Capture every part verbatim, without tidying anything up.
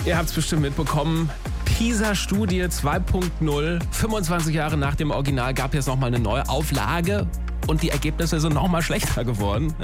Ihr habt es bestimmt mitbekommen. PISA-Studie zwei Punkt null. fünfundzwanzig Jahre nach dem Original gab es nochmal eine neue Auflage und die Ergebnisse sind nochmal schlechter geworden.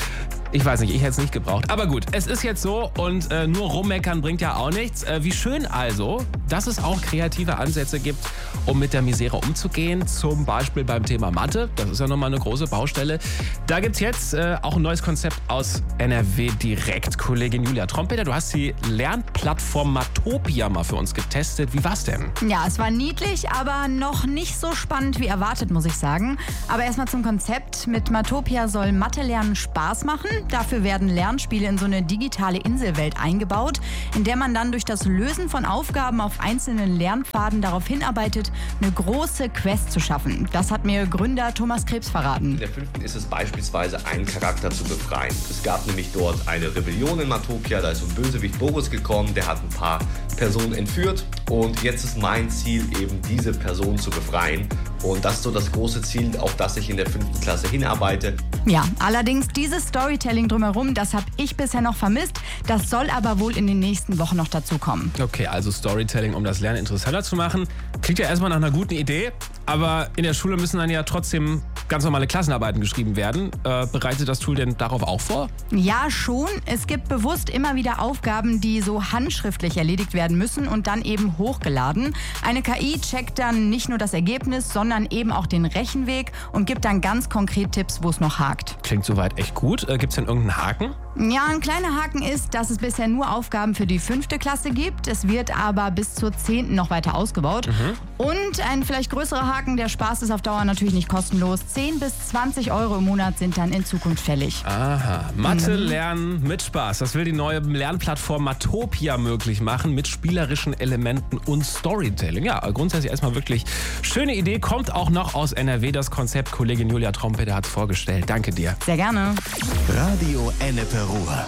Ich weiß nicht, ich hätte es nicht gebraucht. Aber gut, es ist jetzt so und äh, nur rummeckern bringt ja auch nichts. Äh, wie schön also, dass es auch kreative Ansätze gibt, um mit der Misere umzugehen. Zum Beispiel beim Thema Mathe. Das ist ja nochmal eine große Baustelle. Da gibt es jetzt äh, auch ein neues Konzept aus N R W direkt. Kollegin Julia Trompeter, du hast die Lernplattform Matopia mal für uns getestet. Wie war's denn? Ja, es war niedlich, aber noch nicht so spannend wie erwartet, muss ich sagen. Aber erstmal zum Konzept. Mit Matopia soll Mathe-Lernen Spaß machen. Dafür werden Lernspiele in so eine digitale Inselwelt eingebaut, in der man dann durch das Lösen von Aufgaben auf einzelnen Lernpfaden darauf hinarbeitet, eine große Quest zu schaffen. Das hat mir Gründer Thomas Krebs verraten. In der fünften ist es beispielsweise, einen Charakter zu befreien. Es gab nämlich dort eine Rebellion in Matopia, da ist so ein Bösewicht Boris gekommen, der hat ein paar Personen entführt und jetzt ist mein Ziel eben, diese Person zu befreien. Und das ist so das große Ziel, auf das ich in der fünften Klasse hinarbeite. Ja, allerdings dieses Storytelling drumherum, das habe ich bisher noch vermisst. Das soll aber wohl in den nächsten Wochen noch dazukommen. Okay, also Storytelling, um das Lernen interessanter zu machen. Klingt ja erstmal nach einer guten Idee, aber in der Schule müssen dann ja trotzdem ganz normale Klassenarbeiten geschrieben werden. Äh, bereitet das Tool denn darauf auch vor? Ja, schon. Es gibt bewusst immer wieder Aufgaben, die so handschriftlich erledigt werden müssen und dann eben hochgeladen. Eine K I checkt dann nicht nur das Ergebnis, sondern eben auch den Rechenweg und gibt dann ganz konkret Tipps, wo es noch hakt. Klingt soweit echt gut. Äh, Gibt es denn irgendeinen Haken? Ja, ein kleiner Haken ist, dass es bisher nur Aufgaben für die fünfte Klasse gibt. Es wird aber bis zur zehnten noch weiter ausgebaut. Mhm. Und ein vielleicht größerer Haken, der Spaß ist auf Dauer natürlich nicht kostenlos. zehn bis zwanzig Euro im Monat sind dann in Zukunft fällig. Aha, Mathe lernen mit Spaß. Das will die neue Lernplattform Matopia möglich machen mit spielerischen Elementen und Storytelling. Ja, grundsätzlich erstmal wirklich schöne Idee. Kommt auch noch aus N R W das Konzept. Kollegin Julia Trompeter hat es vorgestellt. Danke dir. Sehr gerne. Radio Ennepe Ruhr.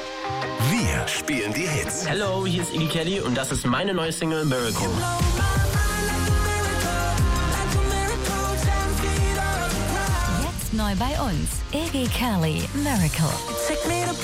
Wir spielen die Hits. Hello, hier ist Iggy Kelly und das ist meine neue Single Miracle. Jetzt neu bei uns. Iggy Kelly, Miracle.